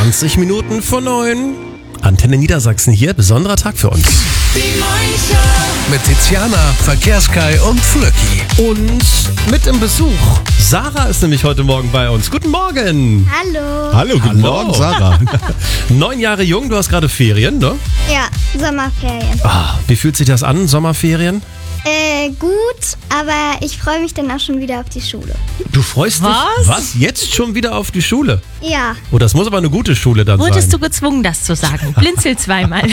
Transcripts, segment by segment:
20 Minuten vor 9. Antenne Niedersachsen hier, besonderer Tag für uns. Die Morgenshow. Mit Tiziana, Verkehrskai und Flöcki. Und mit im Besuch. Sarah ist nämlich heute Morgen bei uns. Guten Morgen. Hallo. Hallo, guten Morgen, Sarah. 9 Jahre jung, du hast gerade Ferien, ne? Ja, Sommerferien. Wie fühlt sich das an, Sommerferien? Gut, aber ich freue mich dann auch schon wieder auf die Schule. Du freust dich? Was? Was? Jetzt schon wieder auf die Schule? Ja. Oh, das muss aber eine gute Schule dann sein. Wurdest du gezwungen, das zu sagen? Blinzel zweimal.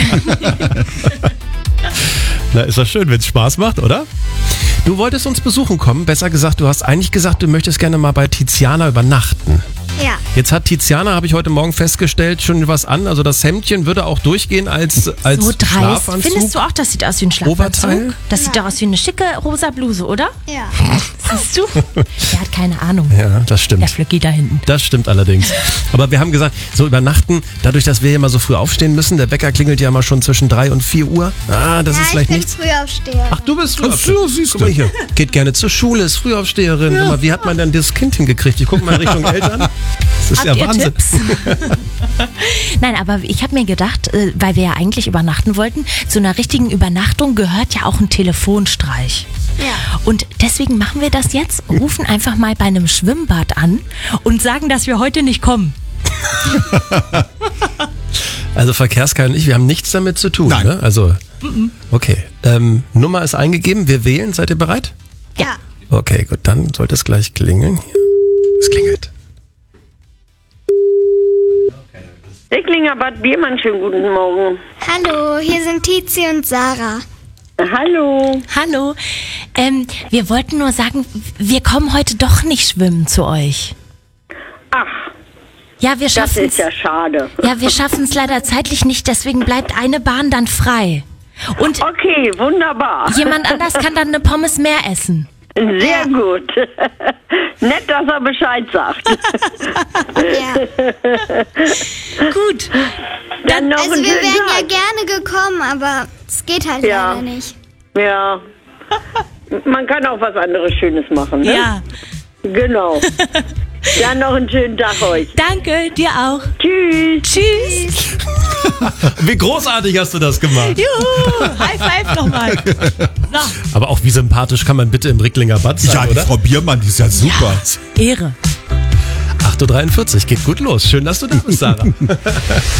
Na, ist das schön, wenn es Spaß macht, oder? Du wolltest uns besuchen kommen. Besser gesagt, du hast eigentlich gesagt, du möchtest gerne mal bei Tiziana übernachten. Ja. Jetzt hat Tiziana, habe ich heute Morgen festgestellt, schon was an. Also das Hemdchen würde auch durchgehen als So dreist. Schlafanzug. Findest du auch, das sieht aus wie ein Schlafanzug? Oberteil? Das sieht doch aus wie eine schicke rosa Bluse, oder? Ja. Siehst du? Der hat keine Ahnung. Ja, das stimmt. Der Flöcki da hinten. Das stimmt allerdings. Aber wir haben gesagt, so übernachten, dadurch, dass wir hier mal so früh aufstehen müssen, der Wecker klingelt ja mal schon zwischen 3 und 4 Uhr. Das ist vielleicht ich bin nichts. Frühaufsteher. Ach, du bist Frühaufsteher. Ach so, siehst du. Guck mal hier. Geht gerne zur Schule, ist Frühaufsteherin. Sag mal, wie hat man denn das Kind hingekriegt? Ich guck mal in Richtung Eltern. Das ist Habt ja ihr Wahnsinn. Tipps? Nein, aber ich habe mir gedacht, weil wir ja eigentlich übernachten wollten, zu einer richtigen Übernachtung gehört ja auch ein Telefonstreich. Ja. Und deswegen machen wir das jetzt, rufen einfach mal bei einem Schwimmbad an und sagen, dass wir heute nicht kommen. Also Verkehrskai und ich, wir haben nichts damit zu tun. Nein. Ne? Also, okay. Nummer ist eingegeben, wir wählen. Seid ihr bereit? Ja. Okay, gut, dann sollte es gleich klingeln. Es klingelt. Recklinger Bad Biermann, schönen guten Morgen. Hallo, hier sind Tizi und Sarah. Hallo. Hallo, wir wollten nur sagen, wir kommen heute doch nicht schwimmen zu euch. Ach, Ja, wir das schaffen ist ja schade. Ja, wir schaffen es leider zeitlich nicht, deswegen bleibt eine Bahn dann frei. Und Okay, wunderbar. jemand anders kann dann eine Pommes mehr essen. Sehr gut. Nett, dass er Bescheid sagt. Ja. Gut. Dann noch Also einen wir schönen wären ja Tag. gerne gekommen, aber es geht halt Ja. leider nicht. Ja. Man kann auch was anderes Schönes machen, ne? Ja, Genau. Dann noch einen schönen Tag euch. danke, dir auch. Tschüss. Tschüss. Wie großartig hast du das gemacht. Juhu, High Five nochmal. So, Aber auch wie sympathisch kann man bitte im Ricklinger Bad sein, Ja, die oder? Frau Biermann, die ist ja super. Ehre. 8.43 Uhr, geht gut los. Schön, dass du da bist, Sarah.